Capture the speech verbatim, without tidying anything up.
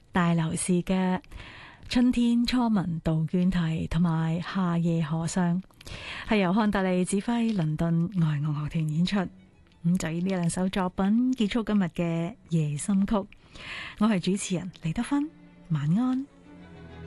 大流士嘅《春天初聞杜鵑啼》同埋《夏夜河上》，係由漢達利指揮倫敦愛樂樂團演出。咁就以呢兩首作品結束今日嘅夜心曲。我係主持人李德芬，晚安。